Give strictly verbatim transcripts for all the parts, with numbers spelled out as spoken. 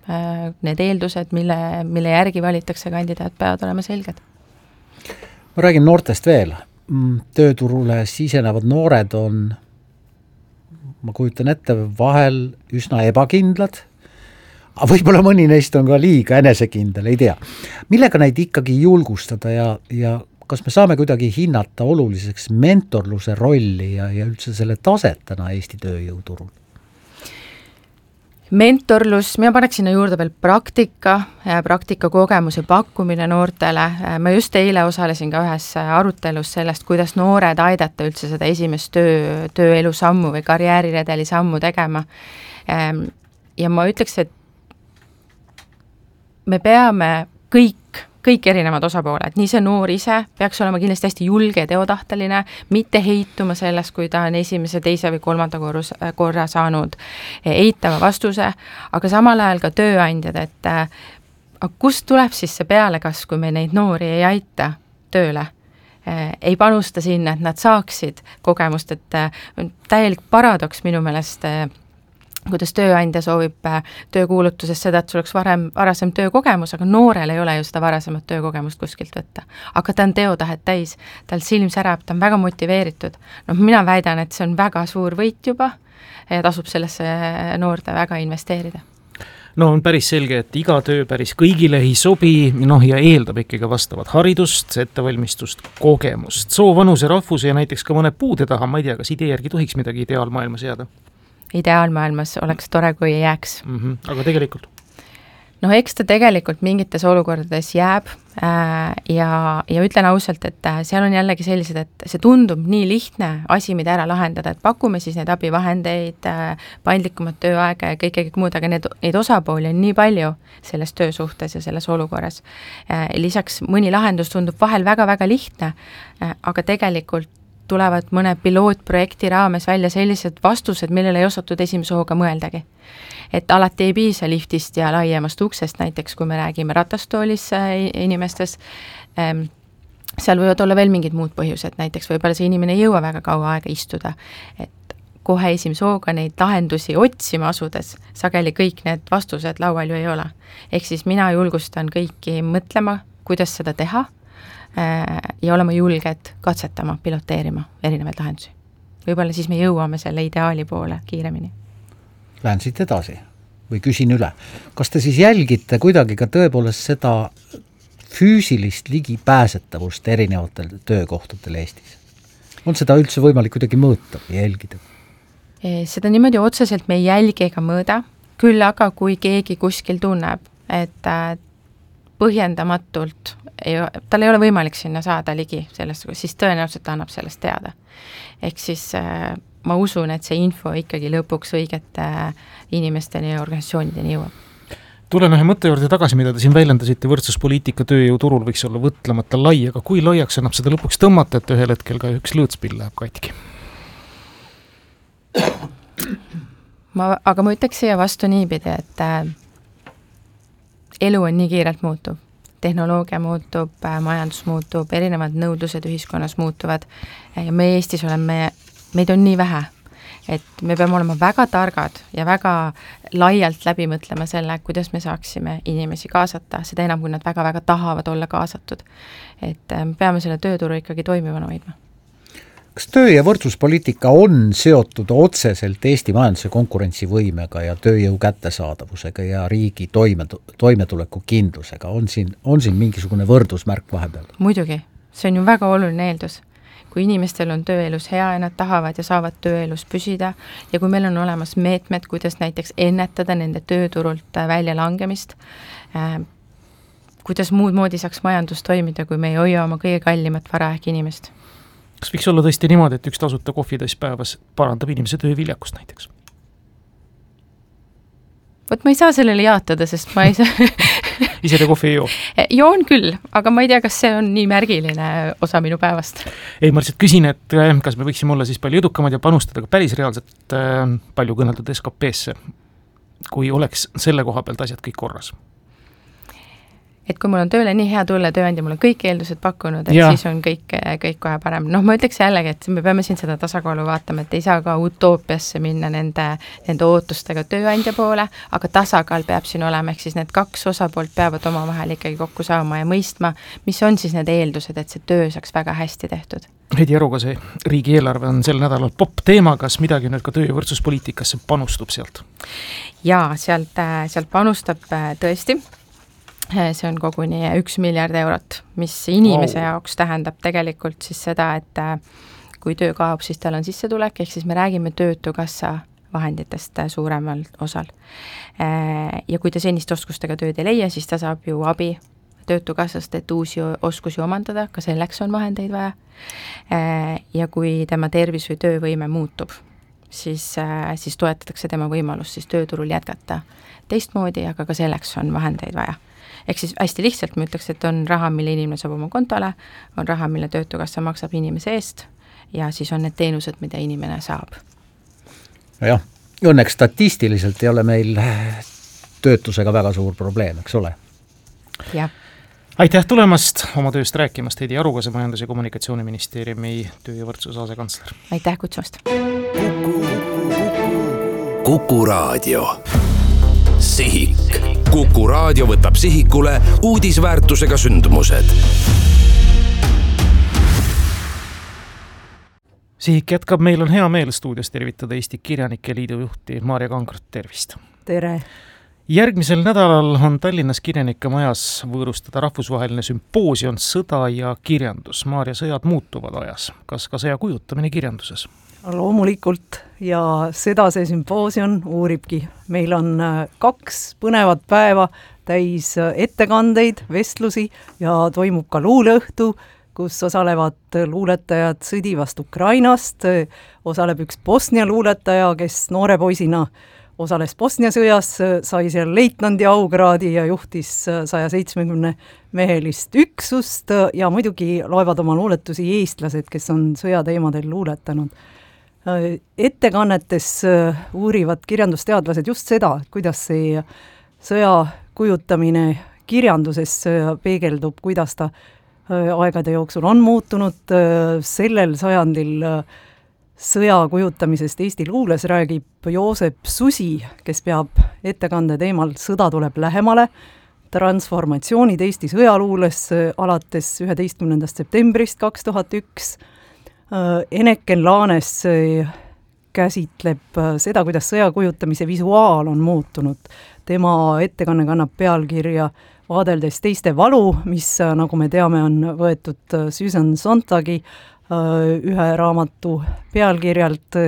need eeldused, mille, mille järgi valitakse kandidaat, peavad olema selged. Ma räägin noortest veel. Tööturule sisenevad noored on, ma kujutan ette, vahel üsna ebakindlad, aga võib-olla mõni neist on ka liiga enesekindel, ei tea. Millega neid ikkagi julgustada ja, ja kas me saame kuidagi hinnata oluliseks mentorluse rolli ja, ja üldse selle tasetena Eesti tööjõuturul? Mentorlus, mina paneks sinna juurde veel praktika, praktika kogemuse pakkumine noortele. Ma just eile osalesin ka ühes arutelus sellest, kuidas noored aidata üldse seda esimest töö, tööelu sammu või karjääriredeli sammu tegema. Ja ma ütleks, et me peame kõik kõik erinevad osapooled, nii see noor ise peaks olema kindlasti hästi julge ja teotahteline, mitte heituma sellest, kui ta on esimese, teise või kolmanda korrus, korra saanud eitava vastuse, aga samal ajal ka tööandjad, et aga kust tuleb siis see pealekas, kui me neid noori ei aita tööle? Ei panusta sinna, et nad saaksid kogemust, et täielik paradoks minu meelest, kuidas tööandja soovib töökuulutuses seda, et sul oleks varem, varasem töökogemus, aga noorel ei ole ju seda varasemat töökogemust kuskilt võtta. Aga ta on teotahet täis, tal silm särab, ta on väga motiveeritud. No, mina väidan, et see on väga suur võit juba ja tasub sellesse noorte väga investeerida. No on päris selge, et iga töö päris kõigile ei sobi, noh ja eeldab ikkagi vastavat haridust, ettevalmistust, kogemust, soo, vanuse, rahvuse ja näiteks ka mõne puude taha, ma ei tea, kas idee järgi tohiks midagi ideaalmaailmas jääda? Ideaalmaailmas oleks tore, kui ei jääks. Mm-hmm. Aga tegelikult? No eks ta tegelikult mingites olukordades jääb äh, ja, ja ütlen ausalt, et seal on jällegi sellised, et see tundub nii lihtne asi, mida ära lahendada, et pakume siis neid abivahendeid, äh, paindlikumat tööaega ja kõik, kõik muud, aga need, neid osapooli on nii palju selles töösuhtes ja selles olukorras. Äh, lisaks mõni lahendus tundub vahel väga-väga lihtne, äh, aga tegelikult tulevad mõne pilootprojekti raames välja sellised vastused, millele ei osatud esimese hooga mõeldagi. Et alati ei piisa liftist ja laiemast uksest, näiteks kui me räägime ratastoolis inimestes, seal võivad olla veel mingid muud põhjused, näiteks võib-olla see inimene ei jõua väga kaua aega istuda, et kohe esimese hooga neid lahendusi otsima asudes, sageli kõik need vastused laual ju ei ole. Ehk siis mina julgustan kõiki mõtlema, kuidas seda teha, ja olema julged katsetama, piloteerima erinevaid lahendusi. Võib-olla siis me jõuame selle ideaali poole kiiremini. Lähen siit edasi või küsin üle. Kas te siis jälgite kuidagi ka tõepoolest seda füüsilist ligipääsetavust erinevatel töökohtadel Eestis? On seda üldse võimalik kuidagi mõõta ja jälgida? Seda niimoodi otseselt me ei jälgi ega mõõda, küll aga kui keegi kuskil tunneb, et põhjendamatult ei, tal ei ole võimalik sinna saada ligi sellest, siis tõenäoliselt ta annab sellest teada. Ehk siis äh, ma usun, et see info ikkagi lõpuks õigete inimesteni ja organisatsioonideni jõuab. Tulen ühe mõtte juurde tagasi, mida te siin väljendasite, võrdsuspoliitika tööjõuturul võiks olla võtlemata lai, aga kui laiaks annab seda lõpuks tõmmata, et ühel hetkel ka üks lõõtspill läheb katki? Ma, aga ma ütleks siia vastu niipidi, et äh, elu on nii kiirelt muutub. Tehnoloogia muutub, majandus muutub, erinevad nõudlused ühiskonnas muutuvad ja me Eestis oleme, meid on nii vähe, et me peame olema väga targad ja väga laialt läbi mõtlema selle, kuidas me saaksime inimesi kaasata, seda enam, kui nad väga-väga tahavad olla kaasatud. Et me peame selle tööturu ikkagi toimivana hoidma. Kas töö- ja võrdsuspoliitika on seotud otseselt Eesti majanduse konkurentsivõimega ja tööjõu kättesaadavusega ja riigi toime, toimetuleku kindlusega? On siin, on siin mingisugune võrdusmärk vahepeal? Muidugi, see on ju väga oluline eeldus. Kui inimestel on tööelus hea ja nad tahavad ja saavad tööelus püsida ja kui meil on olemas meetmed, kuidas näiteks ennetada nende tööturult välja langemist, äh, kuidas muud moodi saaks majandus toimida, kui me ei hoia oma kõige kallimat vara ehk inimest? Kas võiks olla tõesti niimoodi, et üks tasuta kohvitass päevas parandab inimese tööviljakust näiteks? Vot ma ei saa sellele jaatada, sest ma ei saa... Ise te kohvi ei joo? Joon küll, aga ma ei tea, kas see on nii märgiline osa minu päevast. Ei, ma lihtsalt küsin, et kas me võiksime olla siis palju edukamad ja panustada ka päris reaalselt palju kõneldud S K P-sse, kui oleks selle koha pealt asjad kõik korras? et kui mul on tööle nii hea tulla, tööandja mul on kõik eeldused pakkunud, et ja. siis on kõik, kõik kohe parem. Noh, ma ütleks jällegi, et me peame siin seda tasakaalu vaatama, et ei saa ka utoopiasse minna nende, nende ootustega tööandja poole, aga tasakaal peab siin olema, ehk siis need kaks osapoolt peavad omavahel ikkagi kokku saama ja mõistma, mis on siis need eeldused, et see töö saaks väga hästi tehtud. Heidi Arukase, riigieelarve on sel nädalal popp teema, kas midagi nüüd ka töö- ja võrdsuspoliitikasse panustub sealt? Jaa, sealt, sealt panustab tõesti. See on koguni üks miljard eurot, mis inimese wow. jaoks tähendab tegelikult siis seda, et kui töö kaob, siis tal on sissetulek, ehk siis me räägime töötukassa vahenditest suuremal osal. Ja kui ta senist oskustega tööd ei leia, siis ta saab ju abi töötukassast, et uusi oskusi omandada, ka selleks on vahendeid vaja. Ja kui tema tervis või töövõime muutub, siis, siis toetatakse tema võimalus siis tööturul jätkata teistmoodi, aga ka selleks on vahendeid vaja. Ehk siis hästi lihtsalt ma ütleks, et on raha, mille inimene saab oma kontole, on raha, mille töötukassa maksab inimese eest ja siis on need teenused, mida inimene saab. Jah, õnneks statistiliselt ei ole meil töötusega väga suur probleem, eks ole? Jah. Aitäh tulemast, oma tööst rääkimast, Heidi Arukase, Majandus- ja Kommunikatsiooniministeeriumi töö- ja võrdsuse asekantsler. Aitäh kutsumast. Kuku, Kuku Raadio. Sihik. Kuku Raadio võtab sihikule uudisväärtusega sündmused. Sihik jätkab, meil on hea meel stuudios tervitada Eesti Kirjanike Liidu juhti Maarja Kangrot, tervist. Tere. Järgmisel nädalal on Tallinnas Kirjanike Majas võõrustada rahvusvaheline sümpoosium Sõda ja kirjandus. Maarja, sõjad muutuvad ajas. Kas ka sõja kujutamine kirjanduses? Loomulikult ja seda see sümpoosium uuribki. Meil on kaks põnevat päeva täis ettekandeid, vestlusi ja toimub ka luuleõhtu, kus osalevad luuletajad sõdivast Ukrainast, osaleb üks Bosnia luuletaja, kes noore poisina osales Bosnia sõjas, sai seal leitnandi aukraadi ja juhtis saja seitsmekümne mehelist üksust ja muidugi loevad oma luuletusi eestlased, kes on sõjateemadel luuletanud. Ettekannetes uurivad kirjandusteadlased just seda, kuidas see sõja kujutamine kirjanduses peegeldub, kuidas ta aegade jooksul on muutunud. Sellel sajandil sõja kujutamisest Eesti luules räägib Joosep Susi, kes peab ettekande teemal Sõda tuleb lähemale, transformatsioonid Eesti sõjaluules alates üheteistkümnendast septembrist kaks tuhat üks. Eneken Laanes käsitleb seda, kuidas sõja kujutamise visuaal on muutunud. Tema ettekanne kannab pealkirja Vaadeldes teiste valu, mis, nagu me teame, on võetud Susan Sontagi ühe raamatu pealkirjalt.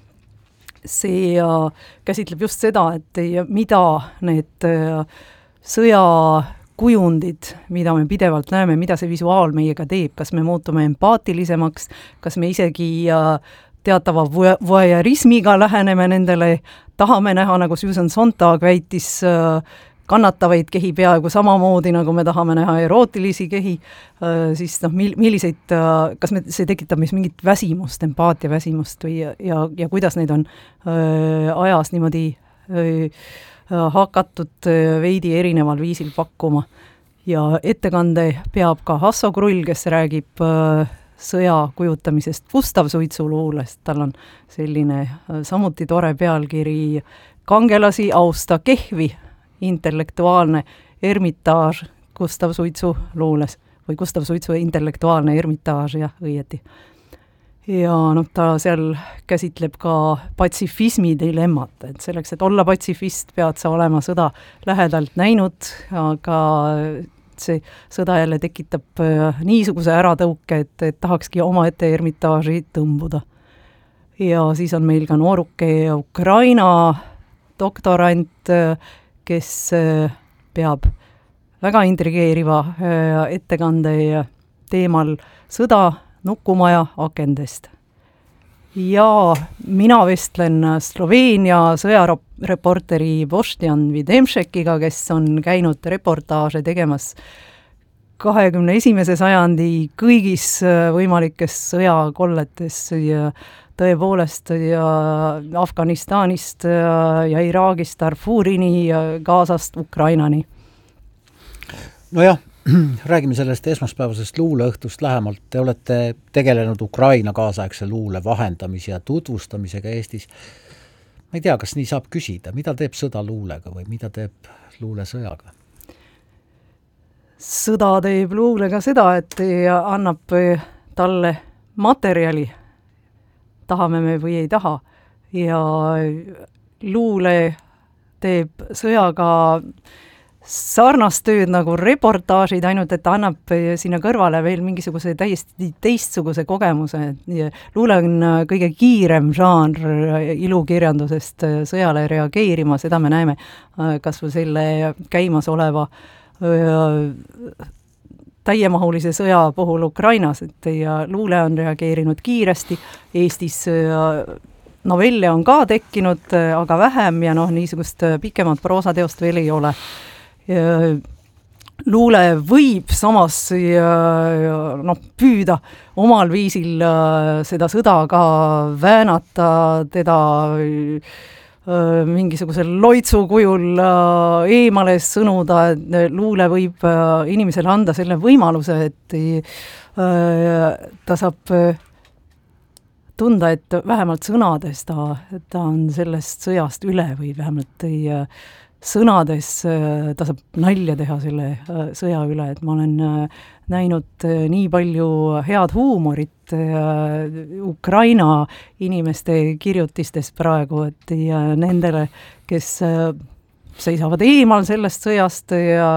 See käsitleb just seda, et mida need sõja kujundid, mida me pidevalt näeme, mida see visuaal meiega teeb, kas me muutume empaatilisemaks, kas me isegi teatava voyeurismiga läheneme nendele, tahame näha, nagu Susan Sontag väitis, kannatavaid kehi peaaegu samamoodi, nagu me tahame näha erootilisi kehi, siis noh, milliseid, kas me, see tekitab meis mingit väsimust, empaatia väsimust või, ja, ja kuidas neid on öö, ajas niimoodi öö, hakatud veidi erineval viisil pakkuma. Ja ettekande peab ka Hasso Krull, kes räägib sõja kujutamisest Gustav Suitsu luulest. Tal on selline samuti tore pealkiri Kangelasi austa kehvi, intellektuaalne ermitaaž Gustav Suitsu luules või Gustav Suitsu intellektuaalne ermitaaž, jah, õieti. Ja noh, ta seal käsitleb ka patsifismi dilemmat, et selleks, et olla patsifist, pead sa olema sõda lähedalt näinud, aga see sõda jälle tekitab niisuguse äratõuke, et, et tahakski omaette ermitaaži tõmbuda. Ja siis on meil ka nooruke Ukraina doktorant, kes peab väga intrigeeriva ettekande teemal sõda Nukumaja akendest. Ja mina vestlen Sloveenia sõjareporteri Boštjan Videmšekiga, kes on käinud reportaaže tegemas kahekümne esimese sajandi kõigis võimalikes sõjakolletes ja tõepoolest ja Afganistanist ja Iraagist Darfurini ja Gazast Ukrainani. nojah, räägime sellest esmaspäevasest luuleõhtust lähemalt. Te olete tegelenud Ukraina kaasaegse luule vahendamise ja tutvustamisega Eestis. Ma ei tea, kas nii saab küsida, mida teeb sõda luulega või mida teeb luule sõjaga? Sõda teeb luulega seda, et annab talle materjali, tahame me või ei taha, ja luule teeb sõjaga sarnast tööd nagu reportaažid, ainult et ta annab sinna kõrvale veel mingisuguse täiesti teistsuguse kogemuse. Luule on kõige kiirem žanr ilukirjandusest sõjale reageerima, seda me näeme kas või selle käimasoleva täiemahulise sõja puhul Ukrainas, et ja luule on reageerinud kiiresti, Eestis novelle on ka tekkinud, aga vähem ja noh, niisugust pikemat proosateost veel ei ole. Luule võib samas no, püüda omal viisil seda sõda ka väänata, teda mingisugusel loitsu kujul eemale sõnuda, luule võib inimesele anda selle võimaluse, et ta saab tunda, et vähemalt sõnades ta, ta on sellest sõjast üle või vähemalt ei, sõnades ta saab nalja teha selle sõja üle, et ma olen näinud nii palju head huumorit Ukraina inimeste kirjutistes praegu, et ja nendele, kes seisavad eemal sellest sõjast ja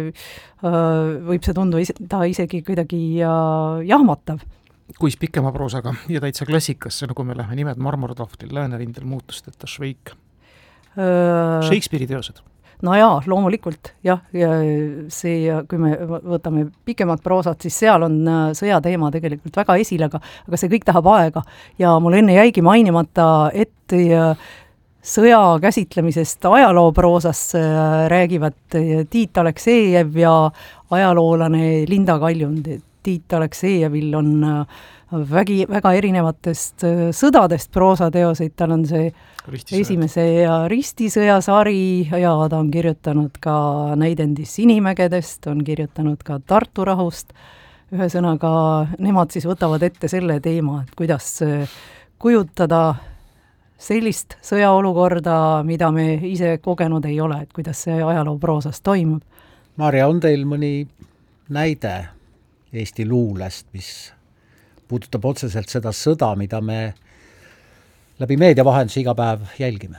võib see tunduda isegi kuidagi jahmatav. Kuis pikema proosaga ja täitsa klassikasse, nagu me lähme nimed Marmortahvlil, Läänerindel muutusteta Šveik. Shakespeare'i teosed? No jaa, loomulikult, jah, ja see, kui me võtame pikemat proosat, siis seal on sõjateema tegelikult väga esil, aga, aga see kõik tahab aega ja mul enne jäigi mainimata, et sõja käsitlemisest ajalooproosas räägivad Tiit Aleksejev ja ajaloolane Linda Kaljund. Tiit Aleksejevil on vägi, väga erinevatest sõdadest proosateoseid, tal on see Ristisõjad. Esimese ja Ristisõjasari ja ta on kirjutanud ka näidendis Sinimägedest, on kirjutanud ka Tartu rahust. Ühesõnaga, nemad siis võtavad ette selle teema, et kuidas kujutada sellist sõjaolukorda, mida me ise kogenud ei ole, et kuidas see ajalooproosas toimub. Maarja, on teil mõni näide Eesti luulest, mis puudutab otseselt seda sõda, mida me läbi meedia vahenduse iga päev jälgime?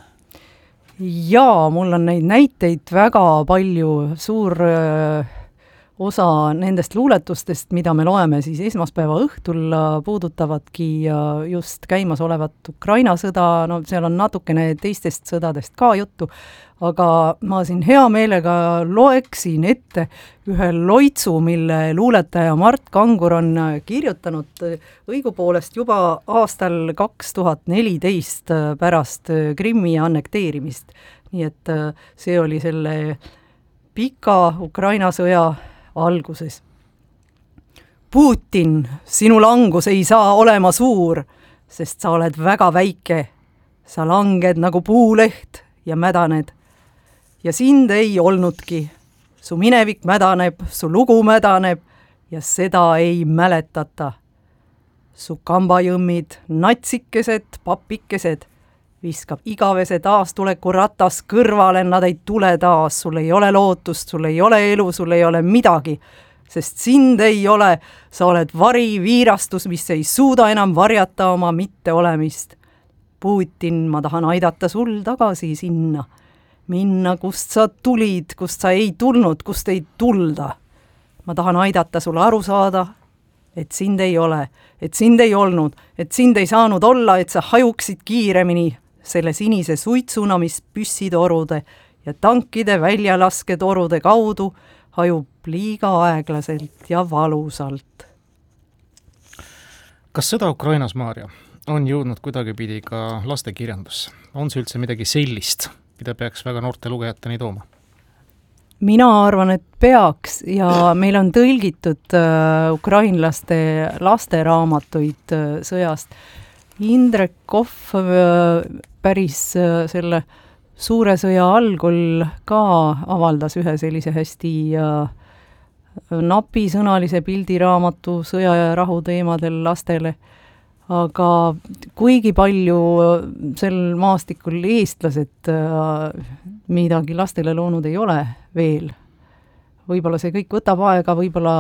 Jaa, mul on neid näiteid väga palju, suur öö, osa nendest luuletustest, mida me loeme siis esmaspäeva õhtul, puudutavadki just käimas olevat Ukraina sõda, no seal on natukene teistest sõdadest ka juttu, aga ma siin hea meelega loeksin ette ühe loitsu, mille luuletaja Mart Kangur on kirjutanud õigupoolest juba aastal kaks tuhat neliteist pärast Krimmi annekteerimist. Nii et see oli selle pika Ukraina sõja alguses. Putin, sinu langus ei saa olema suur, sest sa oled väga väike. Sa langed nagu puuleht ja mädaned. Ja sind ei olnudki. Su minevik mädaneb, su lugu mädaneb ja seda ei mäletata. Su kambajõmmid, natsikesed, papikesed viskab igavese taastuleku ratas kõrvale, nad ei tule taas, sul ei ole lootust, sul ei ole elu, sul ei ole midagi, sest sind ei ole, sa oled vari, viirastus, mis ei suuda enam varjata oma mitteolemist. Putin, ma tahan aidata sul tagasi sinna. Minna, kust sa tulid, kust sa ei tulnud, kust ei tulda. Ma tahan aidata sul aru saada, et sind ei ole, et sind ei olnud, et sind ei saanud olla, et sa hajuksid kiiremini selle sinise suitsuna, mis püssitorude ja tankide väljalasketorude kaudu hajub liiga aeglaselt ja valusalt. Kas sõda Ukrainas, Maarja, on jõudnud kuidagipidi ka lastekirjandusse? On see üldse midagi sellist, mida peaks väga noorte lugejateni tooma? Mina arvan, et peaks ja meil on tõlgitud äh, ukrainlaste lasteraamatuid äh, sõjast. Indrek Kohv äh, päris äh, selle suure sõja algul ka avaldas ühe sellise hästi äh, napisõnalise pildiraamatu sõja ja rahu teemadel lastele, aga kuigi palju sel maastikul eestlased midagi lastele loonud ei ole veel. Võib-olla see kõik võtab aega, võib-olla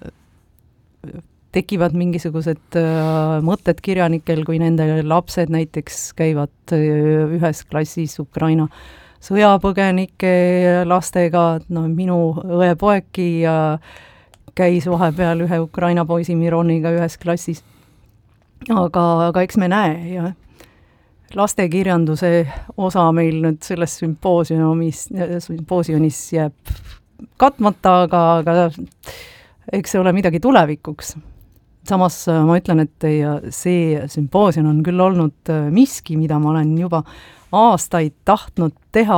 tekivad mingisugused mõtted kirjanikel, kui nende lapsed näiteks käivad ühes klassis Ukraina sõjapõgenike lastega, no minu õepoegi käis vahepeal ühe Ukraina poisi Mironiga ühes klassis. Aga, aga eks me näe, ja lastekirjanduse osa meil nüüd selles sümpoosiumis, sümpoosiumis jääb katmata, aga, aga eks see ole midagi tulevikuks. Samas ma ütlen, et see sümpoosium on küll olnud miski, mida ma olen juba aastaid tahtnud teha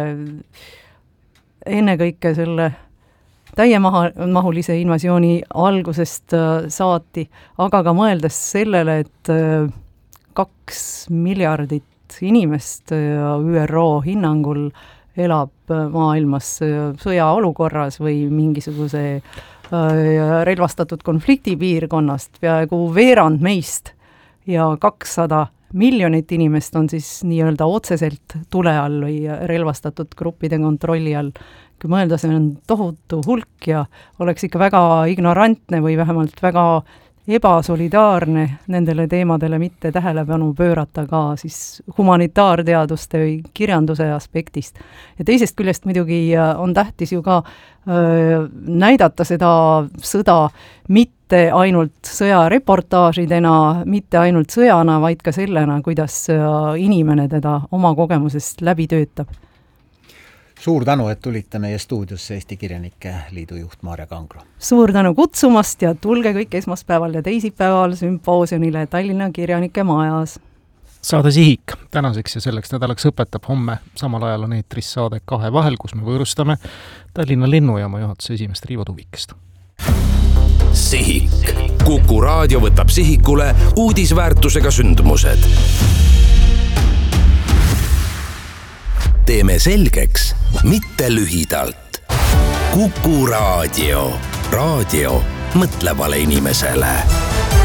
ennekõike selle täiemahulise invasiooni algusest saati, aga ka mõeldes sellele, et kaks miljardit inimest Ü R O hinnangul elab maailmas sõjaolukorras või mingisuguse relvastatud konfliktipiirkonnast, peaaegu veerand meist ja kakssada miljonit inimest on siis nii-öelda otseselt tule all või relvastatud gruppide kontrolli all. Kui mõelda, see on tohutu hulk ja oleks ikka väga ignorantne või vähemalt väga ebasolidaarne nendele teemadele mitte tähelepanu pöörata ka siis humanitaarteaduste või kirjanduse aspektist. Ja teisest küljest muidugi on tähtis ju ka öö, näidata seda sõda mitte ainult sõjareportaažidena, mitte ainult sõjana, vaid ka sellena, kuidas inimene teda oma kogemusest läbi töötab. Suur tänu, et tulite meie stuudiosse Eesti Kirjanike Liidu juht Maarja Kangro. Suur tänu kutsumast ja tulge kõik esmaspäeval ja teisipäeval sümpoosiumile Tallinna Kirjanike Majas. Saade Sihik tänaseks ja selleks nädalaks õpetab homme. Samal ajal on eetris saade Kahe vahel, kus me võõrustame Tallinna lennujaama juhatuse esimest Riivo Tuvikest. Sihik. Kuku raadio võtab sihikule uudisväärtusega sündmused. Teeme selgeks, mitte lühidalt. Kuku raadio. Raadio mõtlevale inimesele.